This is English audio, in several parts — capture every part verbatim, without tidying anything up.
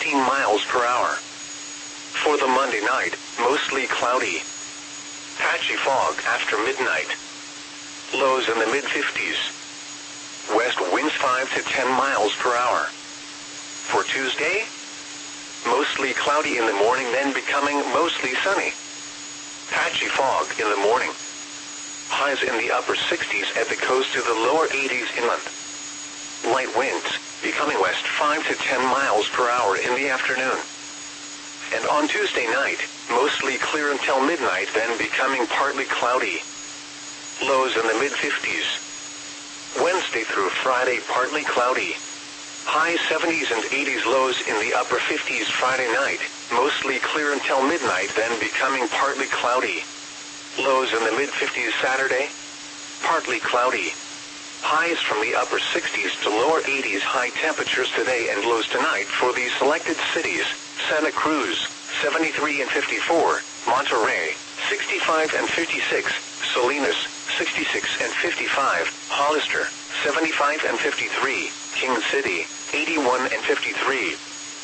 fifteen miles per hour. For the Monday night, mostly cloudy. Patchy fog after midnight. Lows in the mid fifties. West winds five to ten miles per hour. For Tuesday, mostly cloudy in the morning, then becoming mostly sunny. Patchy fog in the morning. Highs in the upper sixties at the coast to the lower eighties inland. Light winds, becoming west five to ten miles per hour in the afternoon. And on Tuesday night, mostly clear until midnight, then becoming partly cloudy. Lows in the mid fifties. Wednesday through Friday, partly cloudy. High seventies and eighties, lows in the upper fifties Friday night, mostly clear until midnight, then becoming partly cloudy. Lows in the mid fifties Saturday, partly cloudy. Highs from the upper sixties to lower eighties, high temperatures today and lows tonight for the selected cities: Santa Cruz, seventy-three and fifty-four, Monterey, sixty-five and fifty-six, Salinas, sixty-six and fifty-five, Hollister, seventy-five and fifty-three, King City, eighty-one and fifty-three.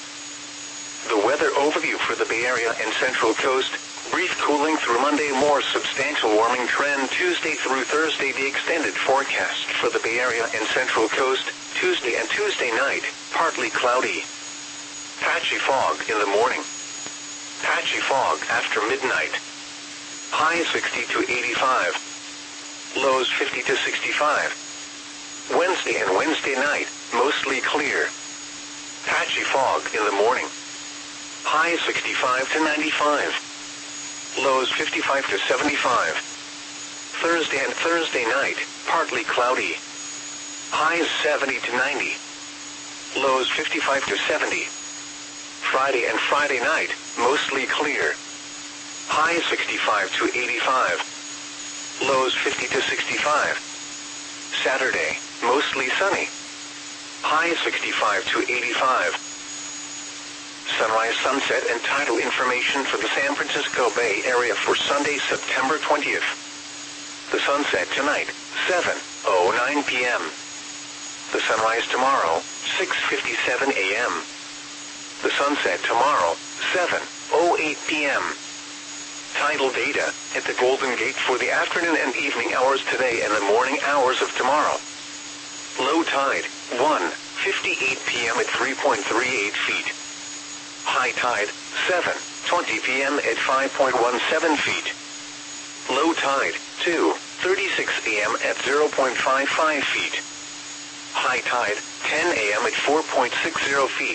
The weather overview for the Bay Area and Central Coast: brief cooling through Monday, more substantial warming trend Tuesday through Thursday. The extended forecast for the Bay Area and Central Coast: Tuesday and Tuesday night, partly cloudy. Patchy fog in the morning. Patchy fog after midnight. High sixty to eighty-five. Lows fifty to sixty-five. Wednesday and Wednesday night, mostly clear. Patchy fog in the morning. High sixty-five to ninety-five. Lows fifty-five to seventy-five. Thursday and Thursday night, partly cloudy. Highs seventy to ninety. Lows fifty-five to seventy. Friday and Friday night, mostly clear. High sixty-five to eighty-five. Lows fifty to sixty-five. Saturday, mostly sunny. High sixty-five to eighty-five. Sunrise, sunset, and tidal information for the San Francisco Bay Area for Sunday, September twentieth. The sunset tonight, seven oh nine p m The sunrise tomorrow, six fifty-seven a m The sunset tomorrow, seven oh eight p m Tidal data at the Golden Gate for the afternoon and evening hours today and the morning hours of tomorrow. Low tide, one fifty-eight p m at three point three eight feet. High tide, seven twenty p m at five point one seven feet. Low tide, two thirty-six a m at zero point five five feet. High tide, ten a m at four point six zero feet.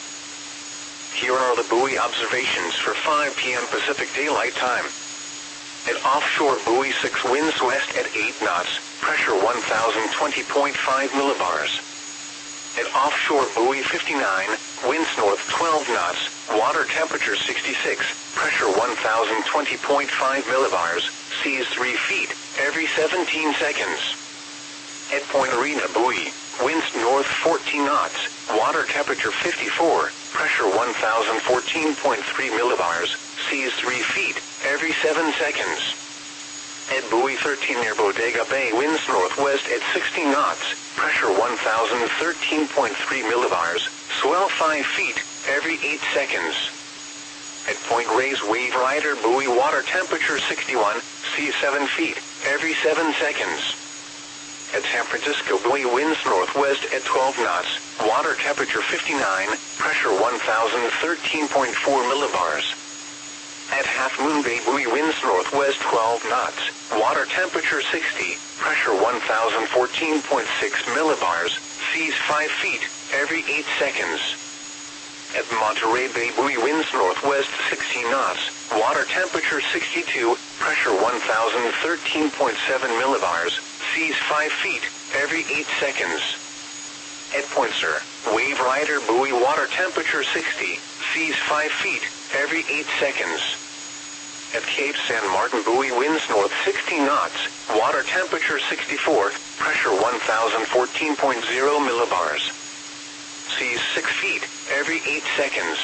Here are the buoy observations for five p m Pacific Daylight Time. At offshore buoy six, winds west at eight knots, pressure one thousand twenty point five millibars. At offshore buoy fifty-nine, winds north twelve knots, water temperature sixty-six, pressure one thousand twenty point five millibars, seas three feet every seventeen seconds. At Point Arena buoy, winds north fourteen knots, water temperature fifty-four, pressure one thousand fourteen point three millibars, seas three feet every seven seconds. At buoy thirteen near Bodega Bay, winds northwest at sixty knots, pressure one thousand thirteen point three millibars, swell five feet every eight seconds. At Point Reyes Wave Rider buoy, water temperature sixty-one, sea seven feet every seven seconds. At San Francisco buoy, winds northwest at twelve knots, water temperature fifty-nine, pressure one thousand thirteen point four millibars. At Half Moon Bay buoy, winds northwest twelve knots, water temperature sixty, pressure one thousand fourteen point six millibars, seas five feet every eight seconds. At Monterey Bay buoy, winds northwest sixteen knots, water temperature sixty-two, pressure one thousand thirteen point seven millibars, seas five feet every eight seconds. At Point Sur, Wave Rider buoy, water temperature sixty, seas five feet every eight seconds. At Cape San Martin buoy, winds north sixteen knots, water temperature sixty-four, pressure one thousand fourteen point zero millibars. Seas six feet every eight seconds.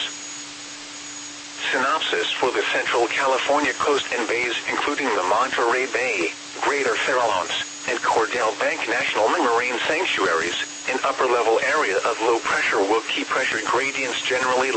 Synopsis for the Central California coast and bays, including the Monterey Bay, Greater Farallones, and Cordell Bank National Marine Sanctuaries. An upper-level area of low pressure will keep pressure gradients generally